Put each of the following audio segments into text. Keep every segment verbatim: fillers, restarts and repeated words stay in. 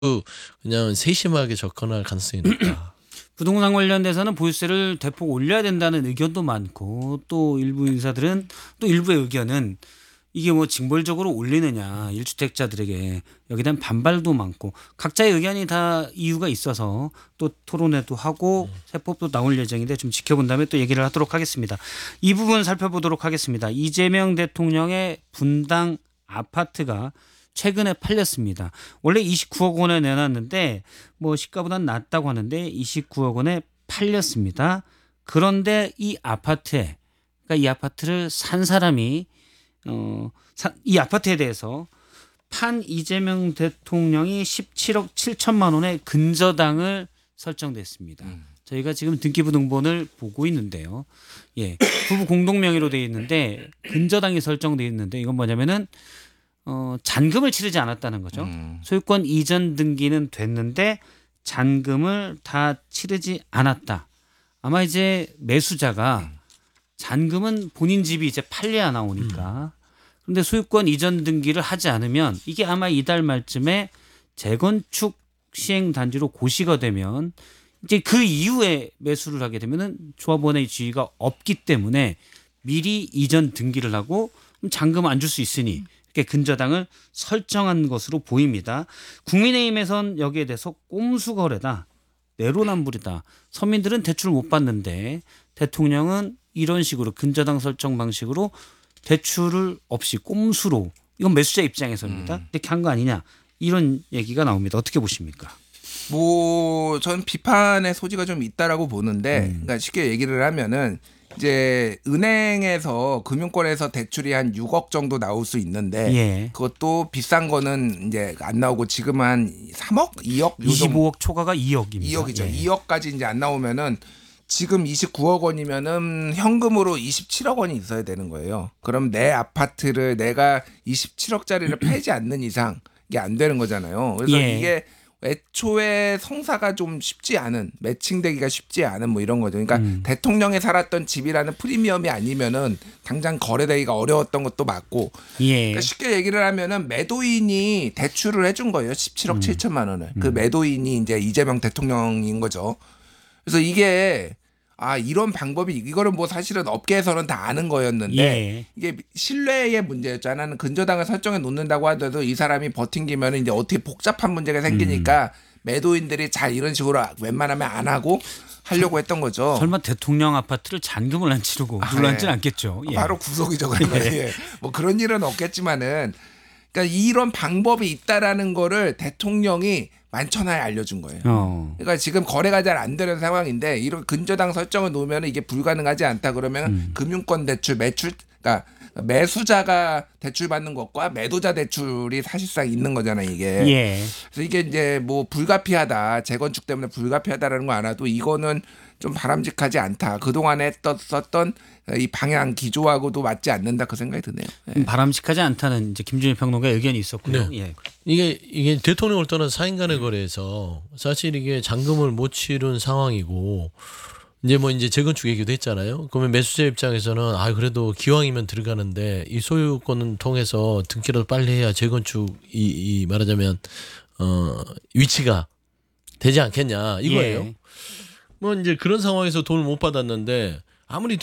그냥 세심하게 접근할 가능성이 높다. 부동산 관련돼서는 보유세를 대폭 올려야 된다는 의견도 많고 또 일부 인사들은 또 일부의 의견은 이게 뭐 징벌적으로 올리느냐 일주택자들에게 여기에 대한 반발도 많고 각자의 의견이 다 이유가 있어서 또 토론회도 하고 세법도 나올 예정인데 좀 지켜본 다음에 또 얘기를 하도록 하겠습니다. 이 부분 살펴보도록 하겠습니다. 이재명 대통령의 분당 아파트가 최근에 팔렸습니다. 원래 이십구억 원에 내놨는데 뭐 시가보다는 낮다고 하는데 이십구억 원에 팔렸습니다. 그런데 이 아파트에 그러니까 이 아파트를 산 사람이 어, 이 아파트에 대해서 판 이재명 대통령이 십칠억 칠천만 원의 근저당을 설정됐습니다. 음. 저희가 지금 등기부등본을 보고 있는데요. 예, 부부 공동 명의로 되어 있는데 근저당이 설정되어 있는데 이건 뭐냐면은 어, 잔금을 치르지 않았다는 거죠. 음. 소유권 이전 등기는 됐는데 잔금을 다 치르지 않았다. 아마 이제 매수자가 잔금은 본인 집이 이제 팔려야 나오니까. 그런데 소유권 이전 등기를 하지 않으면 이게 아마 이달 말쯤에 재건축 시행 단지로 고시가 되면 이제 그 이후에 매수를 하게 되면은 조합원의 지위가 없기 때문에 미리 이전 등기를 하고 잔금 안 줄 수 있으니 이렇게 근저당을 설정한 것으로 보입니다. 국민의힘에선 여기에 대해서 꼼수거래다, 내로남불이다. 서민들은 대출을 못 받는데 대통령은 이런 식으로 근저당 설정 방식으로 대출을 없이 꼼수로 이건 매수자 입장에서입니다. 음. 이렇게 한 거 아니냐 이런 얘기가 나옵니다. 어떻게 보십니까? 뭐 전 비판의 소지가 좀 있다라고 보는데, 음. 그러니까 쉽게 얘기를 하면은 이제 은행에서 금융권에서 대출이 한 육억 정도 나올 수 있는데 예. 그것도 비싼 거는 이제 안 나오고 지금 한 삼억, 이억, 이십오억 초과가 이억입니다. 이억이죠. 예. 이억까지 이제 안 나오면은 지금 이십구억 원이면은 현금으로 이십칠억 원이 있어야 되는 거예요. 그럼 내 아파트를 내가 이십칠억짜리를 팔지 않는 이상 이게 안 되는 거잖아요. 그래서 예. 이게 애초에 성사가 좀 쉽지 않은, 매칭되기가 쉽지 않은 뭐 이런 거죠. 그러니까 음. 대통령이 살았던 집이라는 프리미엄이 아니면은 당장 거래되기가 어려웠던 것도 맞고. 예. 그러니까 쉽게 얘기를 하면은 매도인이 대출을 해준 거예요. 십칠억 음. 칠천만 원을. 그 매도인이 이제 이재명 대통령인 거죠. 그래서 이게 아 이런 방법이 이거는 뭐 사실은 업계에서는 다 아는 거였는데 예. 이게 신뢰의 문제였잖아요. 근저당을 설정해 놓는다고 하더라도 이 사람이 버팅기면 이제 어떻게 복잡한 문제가 생기니까 음. 매도인들이 잘 이런 식으로 웬만하면 안 하고 하려고 했던 거죠. 설마 대통령 아파트를 잔금을 안 치르고 물러앉진 아, 예. 않겠죠. 예. 바로 구속이죠. 그러면. 예. 예. 뭐 그런 일은 없겠지만은 그러니까 이런 방법이 있다라는 거를 대통령이 만천하에 알려준 거예요. 어. 그러니까 지금 거래가 잘 안 되는 상황인데 이런 근저당 설정을 놓으면 이게 불가능하지 않다 그러면 음. 금융권 대출, 매출, 그러니까 매수자가 대출 받는 것과 매도자 대출이 사실상 있는 거잖아요, 이게. 예. 그래서 이게 이제 뭐 불가피하다, 재건축 때문에 불가피하다라는 거 알아도 이거는 좀 바람직하지 않다. 그동안에 썼던 이 방향 기조하고도 맞지 않는다 그 생각이 드네요. 네. 바람직하지 않다는 이제 김준일 평론가의 의견이 있었고요. 네. 예. 이게 이게 대통령을 떠난 사인 간의 거래에서 사실 이게 잔금을 못 치른 상황이고 이제 뭐 이제 재건축 얘기도 했잖아요. 그러면 매수자 입장에서는 아 그래도 기왕이면 들어가는데 이 소유권을 통해서 등기라도 빨리 해야 재건축 이, 이 말하자면 어 위치가 되지 않겠냐 이거예요. 예. 뭐 이제 그런 상황에서 돈을 못 받았는데 아무리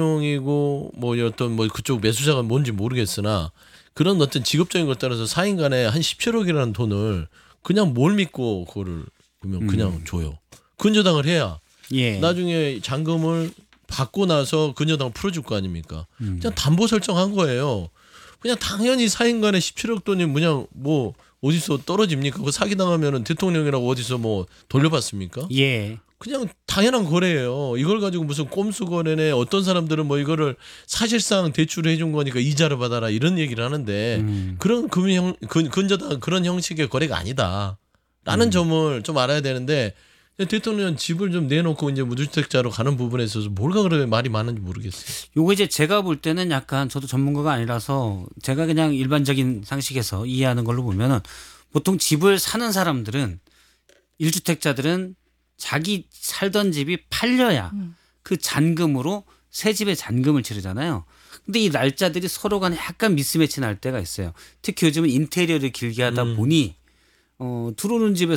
대통령이고 뭐 어떤 뭐 그쪽 매수자가 뭔지 모르겠으나 그런 어떤 직업적인 것 따라서 사인 간에 한 십칠억이라는 돈을 그냥 뭘 믿고 그거를 그러면 그냥 음. 줘요. 근저당을 해야 예. 나중에 잔금을 받고 나서 근저당을 풀어줄 거 아닙니까? 음. 그냥 담보 설정한 거예요. 그냥 당연히 사인 간에 십칠억 돈이 그냥 뭐 어디서 떨어집니까? 그거 사기당하면은 대통령이라고 어디서 뭐 돌려받습니까? 예. 그냥 당연한 거래예요. 이걸 가지고 무슨 꼼수 거래네. 어떤 사람들은 뭐 이거를 사실상 대출을 해준 거니까 이자를 받아라 이런 얘기를 하는데 음. 그런 금형 근저당 그런 형식의 거래가 아니다라는 음. 점을 좀 알아야 되는데 대통령 집을 좀 내놓고 이제 무주택자로 가는 부분에 있어서 뭘가 그렇게 말이 많은지 모르겠어요. 요거 이제 제가 볼 때는 약간 저도 전문가가 아니라서 제가 그냥 일반적인 상식에서 이해하는 걸로 보면은 보통 집을 사는 사람들은 일주택자들은 자기 살던 집이 팔려야 음. 그 잔금으로 새 집에 잔금을 치르잖아요. 근데 이 날짜들이 서로 간에 약간 미스매치 날 때가 있어요. 특히 요즘은 인테리어를 길게 하다 음. 보니 어, 들어오는 집에